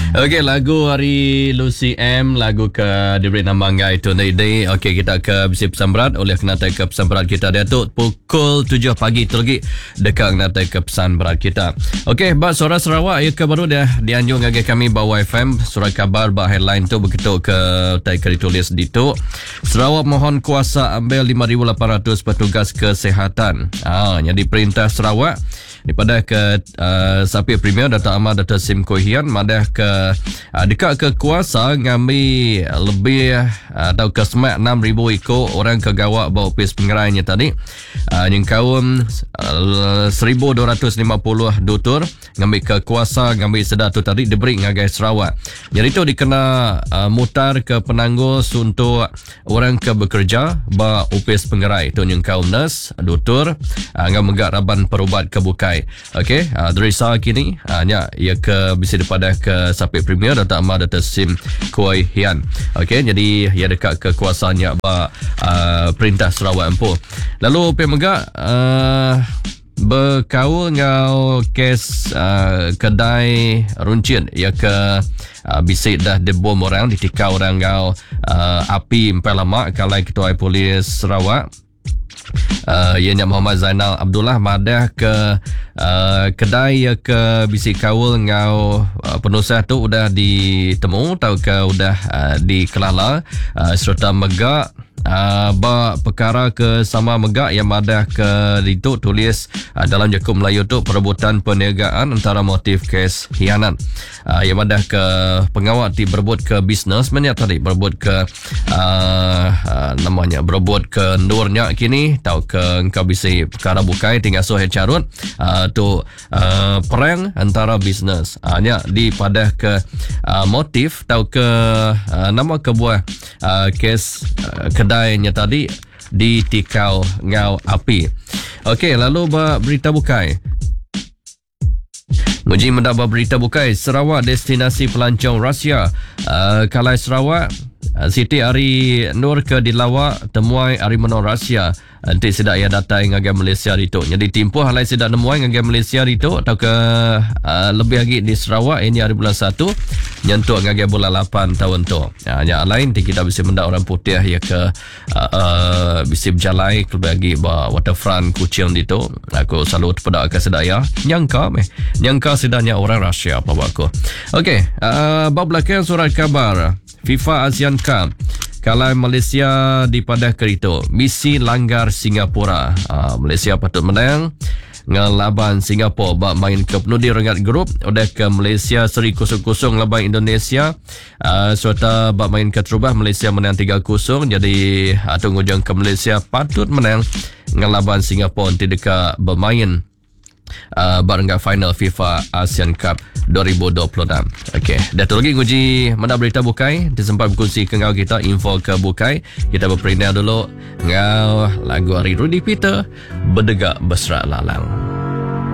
Okey, lagu hari Lucy M, lagu ke diberi nama Ngai Tunai Day. Okey, kita ke bisi pesan berat oleh kenatai ke pesan berat kita Datuk pukul 7 pagi tu lagi dekat kenatai ke pesan berat kita. Okey, bak suara Sarawak ya ke baru dia dianjung ngagi kami bawa FM surat kabar bak headline tu begitu ke tai ke ditulis di tu. Sarawak mohon kuasa ambil 5,800 petugas kesihatan. Jadi perintah Sarawak daripada ke Sapi Premier Dato' Ahmad Dato' Sim Kohian madah ke dekat ke kuasa ngambil lebih atau ke semak 6,000 ekor orang ke gawak bawa pis pengerainya tadi yang kaum 1,250 dutur ngambil ke kuasa ngambil sedar tu tadi diberi ngagai Sarawak. Jadi itu dikena mutar ke penangguh untuk orang ke bekerja bawa upis pengerai tu yang kaum nurse dutur ngam megak raban perubat ke bukai. Okey, dari saat kini ia ke bisa daripada ke Sapi Premier Dato' Ahmad Dato' Sim Koi Hian. Okey, jadi ia dekat ke kuasanya perintah Sarawak Empu. Lalu pemegak berkaul ngau kes kedai runcit ia ke bisik dah debom orang ditikau orang ngau api empat lama kalai ketua polis Sarawak. Ianya Muhammad Zainal Abdullah madah ke kedai ke bisik kaul ngau penusah tu udah ditemu atau ke udah dikelala serta megak perkara ke sama megak yang madah ke itu tulis dalam Jakub Melayu tu perebutan perniagaan antara motif kes hianat yang madah ke pengawal ti berebut ke bisnes banyak tadi berebut ke namanya berebut ke nurnya kini tau ke engkau bisa perkara bukai tinggal so carut tu perang antara bisnes hanya di pada ke motif tau ke nama kebuah kes kedainya tadi ditikau ngau api. Okey, lalu berita bukai. Muji mendapat berita bukai Sarawak destinasi pelancong Rusia. Kalai Sarawak Siti Ari Nur ke dilawak temuai Ari Menor Rusia. Nanti sedak ia datang ngagam Malaysia itu. Jadi timpuh halai sedak nemuai ngagam Malaysia itu atau ke lebih lagi di Sarawak ini hari bulan 1 nyentuh ngagam bulan 8 tahun tu. Yang lain kita bisa mendak orang putih ya ke bisa berjalai lebih lagi waterfront Kuching itu. Aku selalu terpedak ke sedak ya. Nyangka sedaknya orang Rusia apa aku. Okey, bab belakang surat kabar FIFA ASEAN Cup. Kalau Malaysia di pada kerito misi langgar Singapura. Malaysia patut menang ngelaban Singapura bak main ke penudi rengat grup udah ke Malaysia seri 0-0 laban Indonesia serta bak main ke terubah Malaysia menang 3-0 jadi tunggu jang ke Malaysia patut menang ngelaban Singapura nanti dekat bermain barangga final FIFA ASEAN Cup 2026. Okey, dah tu lagi nguji mana berita bukai disempat berkongsi ke ngau kita info ke bukai. Kita berperindah dulu ngau lagu hari Rudy Peter Berdegak Berserak Lalang.